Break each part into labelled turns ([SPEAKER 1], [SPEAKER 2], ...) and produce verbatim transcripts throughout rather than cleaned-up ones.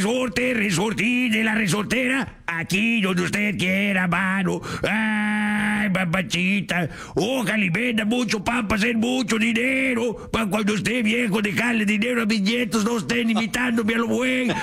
[SPEAKER 1] Resorte, resortín de la resortera, aquí donde usted quiera, mano. Ay, papachita, ojalá y venda mucho pan para hacer mucho dinero, para cuando esté viejo dejarle dinero a mis nietos, no estén imitándome a lo bueno.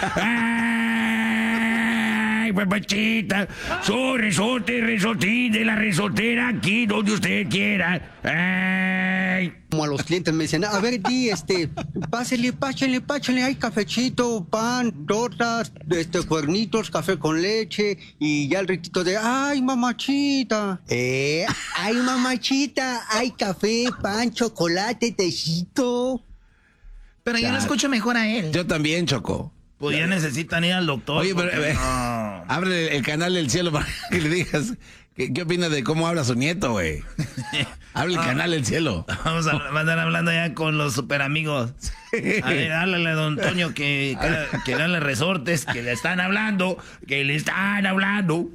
[SPEAKER 1] Ay, papachita, soy resorte, resortín de la resortera, aquí donde usted quiera. Ay.
[SPEAKER 2] Como a los clientes me dicen, a ver, di, este, pásele, páchenle, páchenle, hay cafecito, pan, tortas, este, cuernitos, café con leche, y ya el ritito de, ay, mamachita. Eh, ay, mamachita, hay café, pan, chocolate, tecito.
[SPEAKER 3] Pero yo lo escucho mejor a él.
[SPEAKER 4] Yo también, Choco.
[SPEAKER 3] Pues ya necesitan ir al doctor.
[SPEAKER 4] Oye, pero
[SPEAKER 3] porque,
[SPEAKER 4] eh,
[SPEAKER 3] no.
[SPEAKER 4] abre el canal del cielo para que le digas qué, qué opina de cómo habla su nieto, güey. Abre el
[SPEAKER 3] Ah,
[SPEAKER 4] canal del cielo.
[SPEAKER 3] Vamos a andar hablando ya con los super amigos. A ver, háblale a don Toño que, que, que dale resortes, que le están hablando, que le están hablando.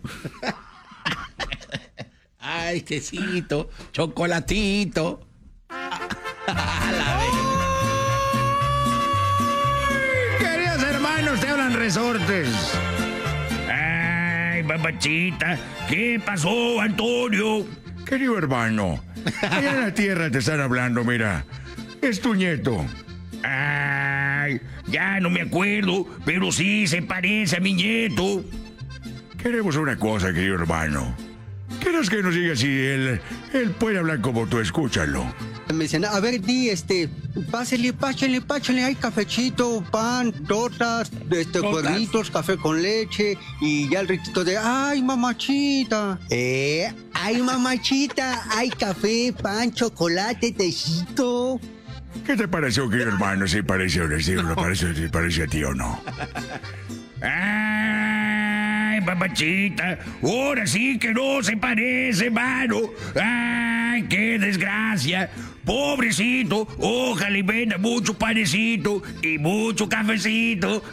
[SPEAKER 4] Ay, quesito, chocolatito. A la vez.
[SPEAKER 1] Queridos hermanos, te hablan resortes. Ay, papachita, ¿qué pasó, Antonio? Querido hermano, allá en la tierra te están hablando, mira. Es tu nieto. Ay, ya no me acuerdo, pero sí se parece a mi nieto. Queremos una cosa, querido hermano. ¿Quieres que nos diga si él, él puede hablar como tú? Escúchalo.
[SPEAKER 2] Me dicen, a ver, di, este, pásele, páchenle, páchenle, hay cafecito, pan, tortas, este,
[SPEAKER 4] Tortas.
[SPEAKER 2] cuernitos, café con leche, y ya el ritito de, ay, mamachita. Eh, ay, mamachita, hay café, pan, chocolate, tecito.
[SPEAKER 1] ¿Qué te pareció, querido hermano? ¿Si parece o no? ¿Si no parece, si parece a ti o no? Ay, papachita, ahora sí que no se parece, mano. Ay, qué desgracia. Pobrecito, ojalá y venda mucho panecito y mucho cafecito.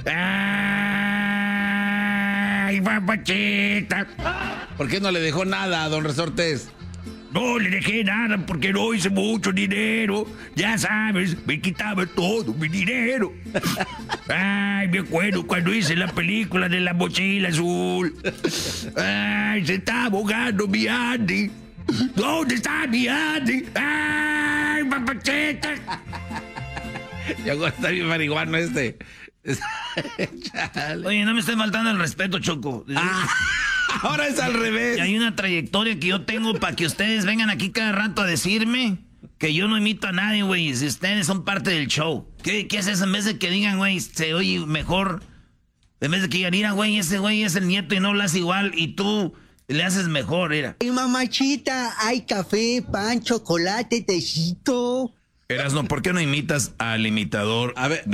[SPEAKER 1] Ay, papachita.
[SPEAKER 4] ¿Por qué no le dejó nada a don Resortes?
[SPEAKER 1] No le dejé nada porque no hice mucho dinero. Ya sabes, me quitaba todo mi dinero. Ay, me acuerdo cuando hice la película de la mochila azul. Ay, se está ahogando mi Andy. ¿Dónde está mi Andy? Ay, papacheta.
[SPEAKER 4] Llegó hasta bien marihuano este. Chale.
[SPEAKER 3] Oye, no me estés faltando el respeto, Choco.
[SPEAKER 4] Ah, ahora es al revés.
[SPEAKER 3] Y hay una trayectoria que yo tengo para que ustedes vengan aquí cada rato a decirme que yo no imito a nadie, güey. Si ustedes son parte del show. ¿Qué, qué es eso? En vez de que digan, güey, se oye mejor. En vez de que digan, mira, güey, ese güey es el nieto y no hablas igual. Y tú le haces mejor, mira.
[SPEAKER 2] Ay, mamachita, hay café, pan, chocolate, tecito.
[SPEAKER 5] Erasno, ¿por qué no imitas al imitador?
[SPEAKER 4] A ver.